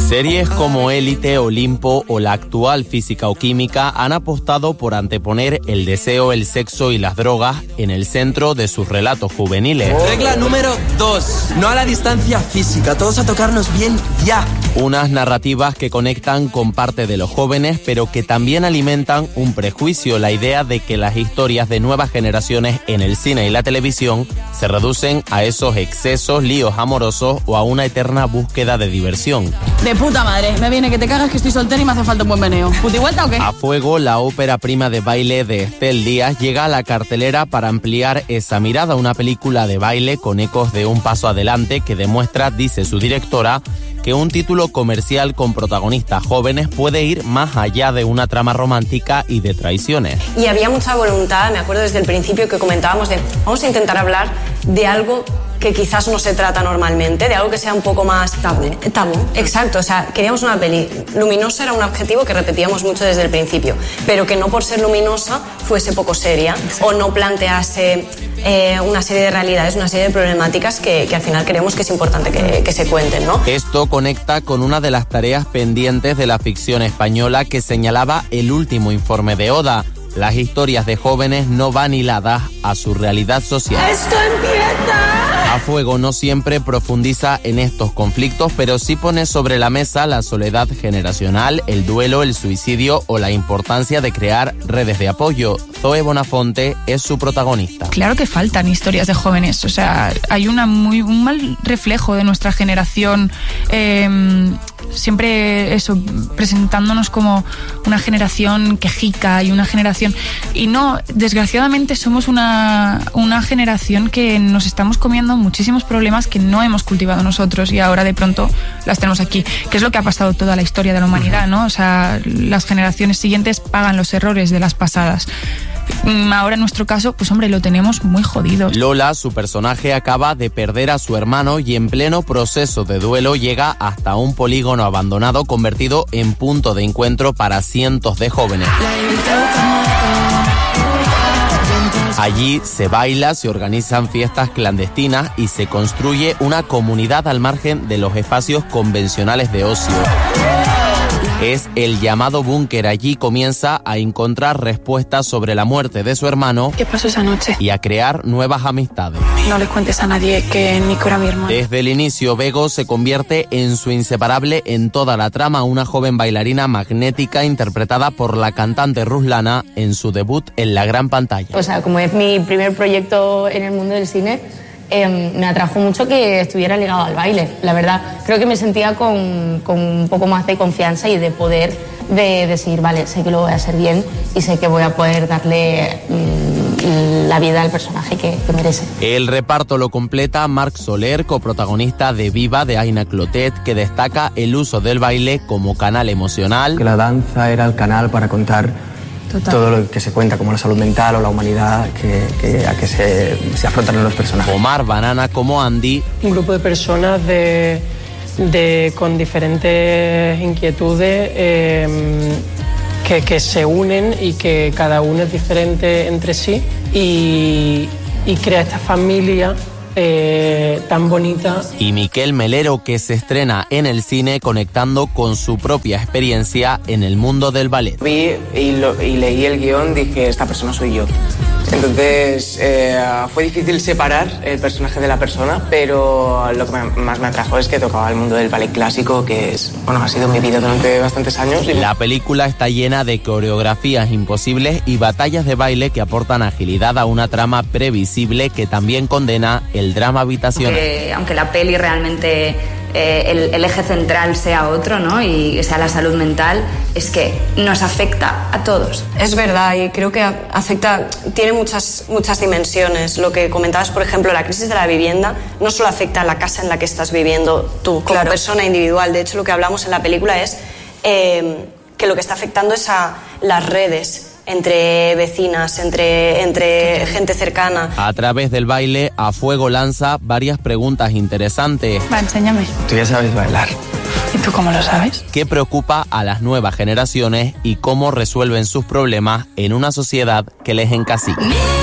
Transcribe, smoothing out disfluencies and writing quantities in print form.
Series como Élite, Olimpo o la actual Física o Química han apostado por anteponer el deseo, el sexo y las drogas en el centro de sus relatos juveniles. Regla número 2. No a la distancia física, todos a tocarnos bien ya. Unas narrativas que conectan con parte de los jóvenes, pero que también alimentan un prejuicio, la idea de que las historias de nuevas generaciones en el cine y la televisión se reducen a esos excesos, líos amorosos o a una eterna búsqueda de diversión. De puta madre, me viene que te cagas que estoy soltera y me hace falta un buen meneo. ¿Puti vuelta o qué? A Fuego, la ópera prima de baile de Estel Díaz, llega a la cartelera para ampliar esa mirada, una película de baile con ecos de Un paso adelante que demuestra, dice su directora, que un título comercial con protagonistas jóvenes puede ir más allá de una trama romántica y de traiciones. Y había mucha voluntad, me acuerdo desde el principio que comentábamos de vamos a intentar hablar de algo que quizás no se trata normalmente, de algo que sea un poco más tabú. Exacto, o sea, queríamos una peli luminosa, era un objetivo que repetíamos mucho desde el principio, pero que no por ser luminosa fuese poco seria o no plantease una serie de realidades, una serie de problemáticas que al final creemos que es importante que se cuenten, ¿no? Esto conecta con una de las tareas pendientes de la ficción española que señalaba el último informe de Oda. Las historias de jóvenes no van hiladas a su realidad social. ¡Esto empieza! A Fuego no siempre profundiza en estos conflictos, pero sí pone sobre la mesa la soledad generacional, el duelo, el suicidio o la importancia de crear redes de apoyo. Zoe Bonafonte es su protagonista. Claro que faltan historias de jóvenes, o sea, hay un mal reflejo de nuestra generación, siempre eso, presentándonos como una generación quejica y una generación... Y no, desgraciadamente somos una generación que nos estamos comiendo muchísimos problemas que no hemos cultivado nosotros y ahora de pronto las tenemos aquí, que es lo que ha pasado toda la historia de la humanidad, ¿no? O sea, las generaciones siguientes pagan los errores de las pasadas. Ahora en nuestro caso, pues hombre, lo tenemos muy jodido. Lola, su personaje, acaba de perder a su hermano y en pleno proceso de duelo llega hasta un polígono abandonado convertido en punto de encuentro para cientos de jóvenes. Allí se baila, se organizan fiestas clandestinas y se construye una comunidad al margen de los espacios convencionales de ocio. Es el llamado búnker. Allí comienza a encontrar respuestas sobre la muerte de su hermano. ¿Qué pasó esa noche? Y a crear nuevas amistades. No les cuentes a nadie que Nico era mi hermano. Desde el inicio, Bego se convierte en su inseparable en toda la trama, una joven bailarina magnética interpretada por la cantante Ruslana en su debut en la gran pantalla. O sea, como es mi primer proyecto en el mundo del cine, me atrajo mucho que estuviera ligado al baile, la verdad. Creo que me sentía con un poco más de confianza y de poder de decir, vale, sé que lo voy a hacer bien y sé que voy a poder darle la vida al personaje que merece. El reparto lo completa Marc Soler, coprotagonista de Viva de Aina Clotet, que destaca el uso del baile como canal emocional. Que la danza era el canal para contar todo lo que se cuenta, como la salud mental o la humanidad a que se afrontan los personajes. Omar Banana como Andy. Un grupo de personas con diferentes inquietudes que se unen y que cada uno es diferente entre sí y crea esta familia tan bonita. Y Miquel Melero, que se estrena en el cine conectando con su propia experiencia en el mundo del ballet. Vi y leí el guión, dije, esta persona soy yo. Entonces fue difícil separar el personaje de la persona, pero lo que más me atrajo es que tocaba el mundo del ballet clásico, que ha sido mi vida durante bastantes años. La película está llena de coreografías imposibles y batallas de baile que aportan agilidad a una trama previsible que también condena el drama habitacional. Aunque la peli realmente el eje central sea otro, ¿no? Y sea la salud mental, es que nos afecta a todos. Es verdad, y creo que afecta, tiene muchas dimensiones. Lo que comentabas, por ejemplo, la crisis de la vivienda no solo afecta a la casa en la que estás viviendo tú como persona individual. De hecho, lo que hablamos en la película es que lo que está afectando es a las redes entre vecinas, entre gente cercana. A través del baile, A Fuego lanza varias preguntas interesantes. Va, enséñame. Tú ya sabes bailar. ¿Y tú cómo lo sabes? ¿Qué preocupa a las nuevas generaciones y cómo resuelven sus problemas en una sociedad que les encasilla?